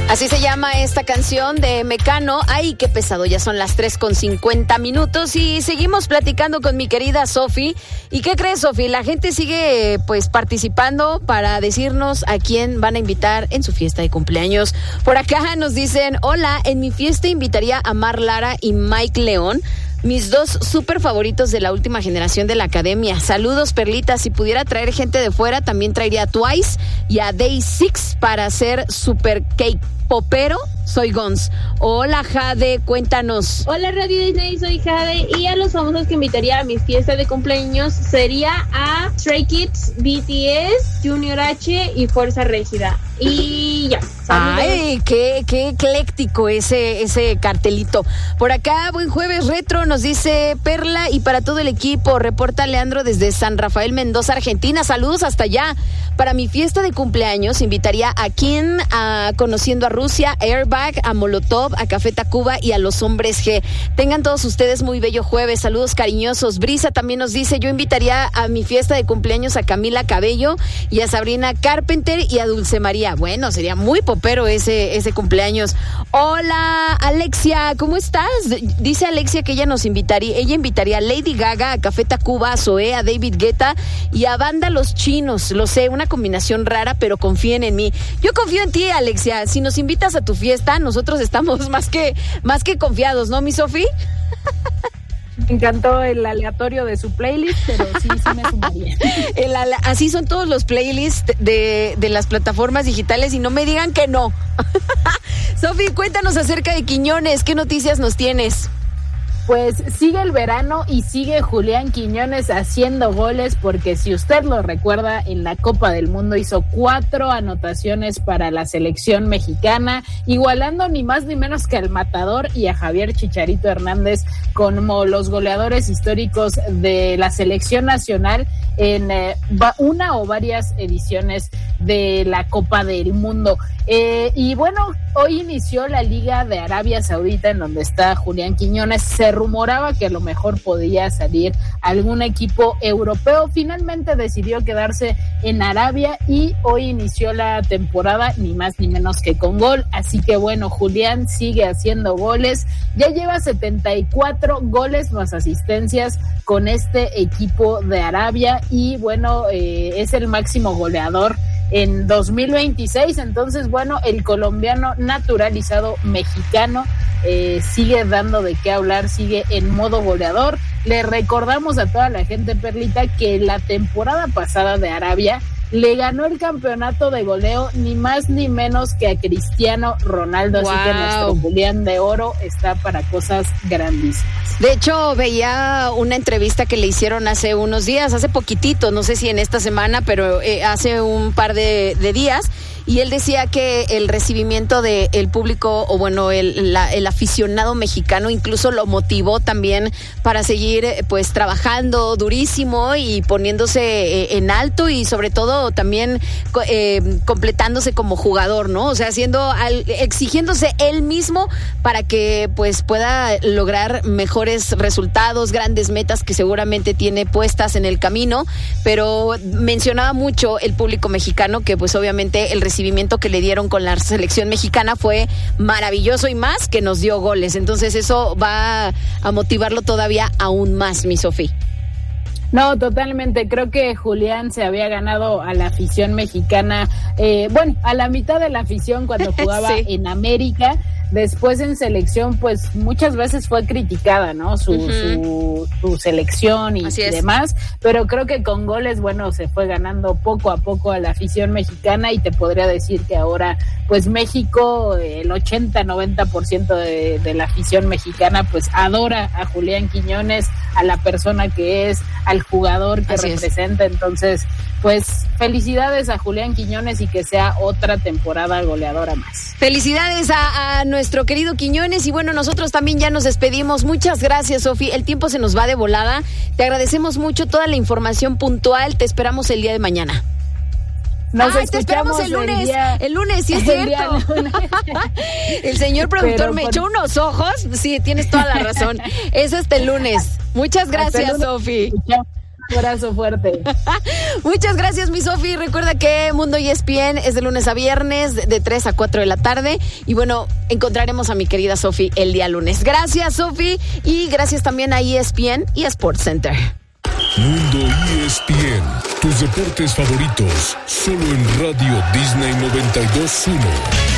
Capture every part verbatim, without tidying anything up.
Así se llama esta canción de Mecano. Ay, qué pesado, ya son las tres con cincuenta minutos y seguimos platicando con mi querida Sofi. ¿Y qué crees, Sofi? La gente sigue pues participando para decirnos a quién van a invitar en su fiesta de cumpleaños. Por acá nos dicen, hola, en mi fiesta invitaría a Mar Lara y Mike León, mis dos súper favoritos de la última generación de la academia. Saludos, Perlita. Si pudiera traer gente de fuera, también traería a Twice y a Day Six para hacer super cake popero. Soy Gons. Hola, Jade, cuéntanos. Hola, Radio Disney, soy Jade. Y a los famosos que invitaría a mi fiesta de cumpleaños sería a Stray Kids, B T S, Junior H y Fuerza Régida. Y ya. Saludos. Ay, qué, qué ecléctico ese, ese cartelito. Por acá, buen jueves retro, nos dice Perla, y para todo el equipo, reporta Leandro desde San Rafael, Mendoza, Argentina. Saludos hasta allá. Para mi fiesta de cumpleaños invitaría a Kim, a Conociendo a Rusia, Airbag, a Molotov, a Café Tacuba y a Los Hombres G. Tengan todos ustedes muy bello jueves. Saludos cariñosos. Brisa también nos dice, yo invitaría a mi fiesta de cumpleaños a Camila Cabello y a Sabrina Carpenter y a Dulce María. Bueno, sería muy popero ese, ese cumpleaños. Hola, Alexia, ¿cómo estás? Dice Alexia que ella nos invitaría, ella invitaría a Lady Gaga, a Café Tacuba, a Zoé, a David Guetta y a Banda Los Chinos. Lo sé, una combinación rara, pero confíen en mí. Yo confío en ti, Alexia. Si nos invitas a tu fiesta, nosotros estamos más que, más que confiados, ¿no, mi Sofi? Me encantó el aleatorio de su playlist, pero sí, sí me sumaría. El ale- así son todos los playlists de, de las plataformas digitales y no me digan que no. Sofi, cuéntanos acerca de Quiñones. ¿Qué noticias nos tienes? Pues sigue el verano y sigue Julián Quiñones haciendo goles, porque si usted lo recuerda, en la Copa del Mundo hizo cuatro anotaciones para la selección mexicana, igualando ni más ni menos que al Matador y a Javier Chicharito Hernández como los goleadores históricos de la selección nacional en eh, una o varias ediciones de la Copa del Mundo. Eh, y bueno, hoy inició la Liga de Arabia Saudita, en donde está Julián Quiñones. Se rumoraba que a lo mejor podía salir algún equipo europeo. Finalmente decidió quedarse en Arabia y hoy inició la temporada ni más ni menos que con gol. Así que bueno, Julián sigue haciendo goles. Ya lleva setenta y cuatro goles más asistencias con este equipo de Arabia y bueno, eh, es el máximo goleador en dos mil veintiséis. Entonces bueno, el colombiano naturalizado mexicano eh, sigue dando de qué hablar, sigue en modo goleador. Le recordamos a toda la gente, Perlita, que la temporada pasada de Arabia le ganó el campeonato de goleo ni más ni menos que a Cristiano Ronaldo. Wow. Así que nuestro Julián de Oro está para cosas grandísimas. De hecho, veía una entrevista que le hicieron hace unos días, hace poquitito, no sé si en esta semana, pero eh, hace un par de, de días, y él decía que el recibimiento del público, o bueno, el, la, el aficionado mexicano incluso lo motivó también para seguir pues trabajando durísimo y poniéndose eh, en alto, y sobre todo también eh, completándose como jugador, ¿no? O sea, haciendo al, exigiéndose él mismo para que pues pueda lograr mejores resultados, grandes metas que seguramente tiene puestas en el camino. Pero mencionaba mucho el público mexicano que pues obviamente el recibimiento que le dieron con la selección mexicana fue maravilloso, y más que nos dio goles. Entonces eso va a motivarlo todavía aún más, mi Sofi. No, totalmente. Creo que Julián se había ganado a la afición mexicana, eh, bueno, a la mitad de la afición cuando jugaba sí. en América. Después en selección, pues muchas veces fue criticada, ¿no? Su, uh-huh. su, su selección y, y demás, pero creo que con goles, bueno, se fue ganando poco a poco a la afición mexicana, y te podría decir que ahora, pues México, el ochenta noventa por ciento de, de la afición mexicana, pues adora a Julián Quiñones, a la persona que es, al jugador que Así representa. Es. Entonces, pues felicidades a Julián Quiñones y que sea otra temporada goleadora más. Felicidades a, a nuestro querido Quiñones, y bueno, nosotros también ya nos despedimos. Muchas gracias, Sofi. El tiempo se nos va de volada. Te agradecemos mucho toda la información puntual. Te esperamos el día de mañana. Nos Ay, te esperamos el lunes. El, día, el lunes, sí es cierto. El señor productor Pero me por... echó unos ojos. Sí, tienes toda la razón. Es hasta el lunes. Muchas gracias, Sofi. Abrazo fuerte. Muchas gracias, mi Sofi. Recuerda que Mundo E S P N es de lunes a viernes, de tres a cuatro de la tarde. Y bueno, encontraremos a mi querida Sofi el día lunes. Gracias, Sofi. Y gracias también a E S P N y a Sports Center. Mundo E S P N, tus deportes favoritos, solo en Radio Disney noventa y dos punto uno.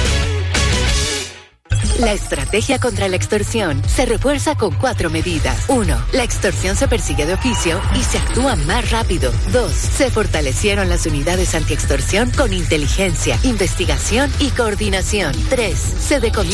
La estrategia contra la extorsión se refuerza con cuatro medidas. Uno, la extorsión se persigue de oficio y se actúa más rápido. Dos, se fortalecieron las unidades antiextorsión con inteligencia, investigación y coordinación. Tres, se decomienza